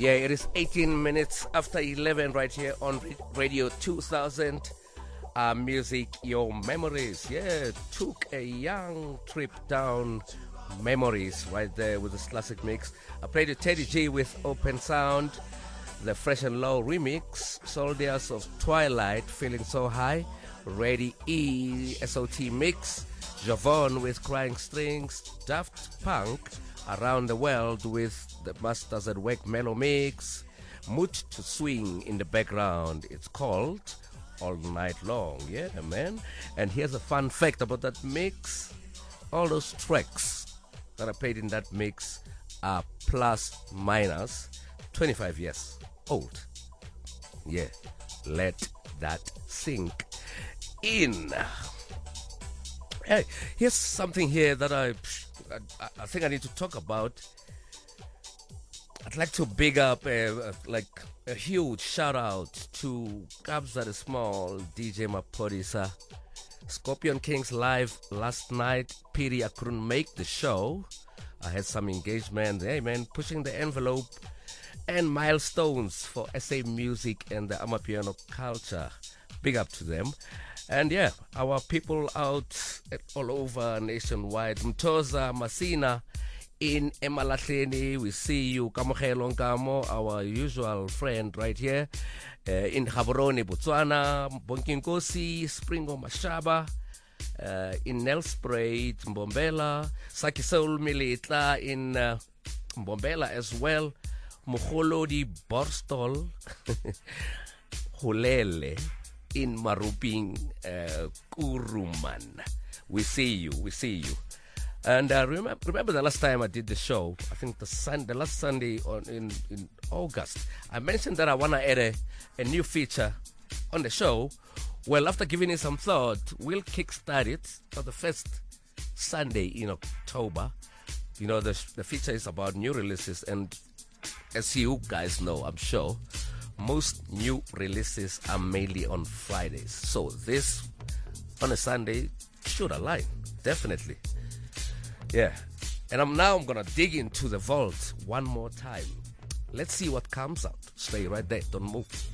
Yeah, it is 18 minutes after 11 right here on Radio 2000. Music, your memories. Yeah, took a young trip down memories right there with this classic mix. I played a Teddy G with Open Sound, the Fresh and Low remix, Soldiers of Twilight, Feeling So High, Ready E, SOT mix, Javon with Crying Strings, Daft Punk, Around the World with the Masters at Work Mellow Mix, Mood to Swing in the background. It's called All Night Long. Yeah, man. And here's a fun fact about that mix. All those tracks that I played in that mix are plus minus 25 years old. Yeah, let that sink in. Hey, here's something here that I think I need to talk about. I'd like to big up a huge shout out to Kabza the Small, DJ Mapodisa, Scorpion Kings live last night. Pity I couldn't make the show. I had some engagement. Hey man, pushing the envelope and milestones for SA music and the Amapiano culture. Big up to them. And yeah, our people out all over nationwide. Mtoza Masina in Emalahleni, we see you. Kamokhelo Nkamo, our usual friend right here. In Gaborone, Botswana, Bonkinkosi, Springo Mashaba. In Nelspruit, Mbombela. Sakisol Militla in Mbombela as well. Mokholodi Borstol. Hulele in Maruping, Kuruman. We see you. And remember the last time I did the show, I think the last Sunday in August, I mentioned that I want to add a new feature on the show. Well, after giving it some thought, we'll kickstart it for the first Sunday in October. You know, the feature is about new releases, and as you guys know, I'm sure, most new releases are mainly on Fridays. So this on a Sunday should align, definitely. Yeah. And I'm going to dig into the vault one more time. Let's see what comes out. Stay right there. Don't move.